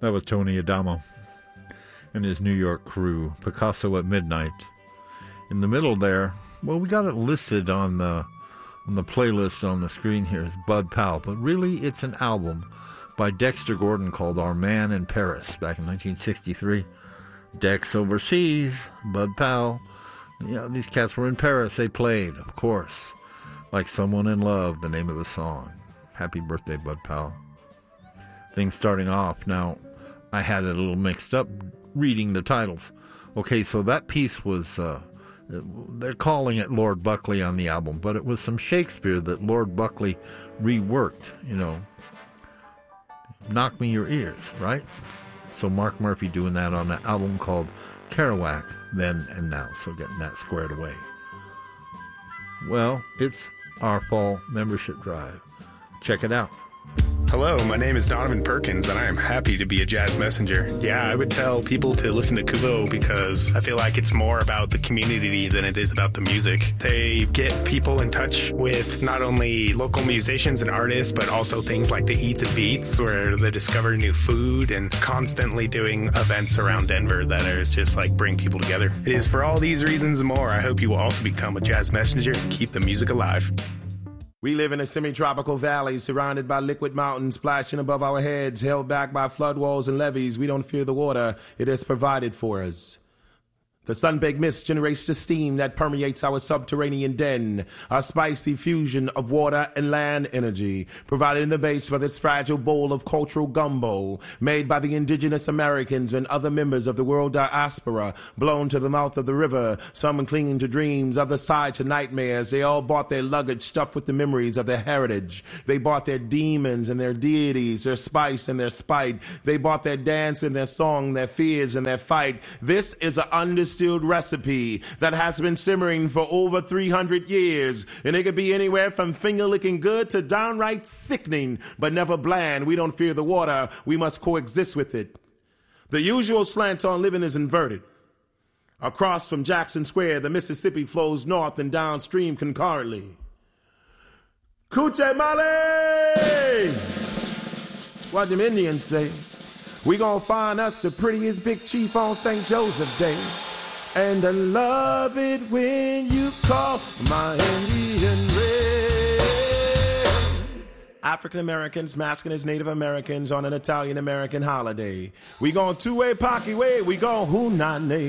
That was Tony Adamo and his New York crew, Picasso at Midnight. In the middle there, well, we got it listed on the playlist on the screen here is Bud Powell, but really it's an album by Dexter Gordon called Our Man in Paris back in 1963. Dex overseas, Bud Powell. You know, these cats were in Paris. They played, of course, like Someone in Love, the name of the song. Happy birthday, Bud Powell. Things starting off. Now, I had it a little mixed up reading the titles. Okay, so that piece was, they're calling it Lord Buckley on the album, but it was some Shakespeare that Lord Buckley reworked, you know. Knock Me Your Ears, right? So Mark Murphy doing that on an album called Kerouac, Then and Now. So getting that squared away. Well, it's our fall membership drive. Check it out. Hello, my name is Donovan Perkins, and I am happy to be a jazz messenger. Yeah, I would tell people to listen to Kubo because I feel like it's more about the community than it is about the music. They get people in touch with not only local musicians and artists, but also things like the Eats and Beats, where they discover new food, and constantly doing events around Denver that are just like bring people together. It is for all these reasons and more, I hope you will also become a jazz messenger and keep the music alive. We live in a semi-tropical valley surrounded by liquid mountains splashing above our heads, held back by flood walls and levees. We don't fear the water. It is provided for us. The sun-baked mist generates the steam that permeates our subterranean den, a spicy fusion of water and land energy, providing the base for this fragile bowl of cultural gumbo, made by the indigenous Americans and other members of the world diaspora, blown to the mouth of the river, some clinging to dreams, others tied to nightmares. They all bought their luggage stuffed with the memories of their heritage. They bought their demons and their deities, their spice and their spite. They bought their dance and their song, their fears and their fight. This is an undistilled recipe that has been simmering for over 300 years, and it could be anywhere from finger-licking good to downright sickening, but never bland. We don't fear the water. We must coexist with it. The usual slant on living is inverted. Across from Jackson Square, the Mississippi flows north and downstream concurrently. Coochie Molly! What them Indians say? We gonna find us the prettiest big chief on St. Joseph Day. And I love it when you call my Indian red. African Americans masking as Native Americans on an Italian American holiday. We gon' two-way, pocky way, we gon' hoonane.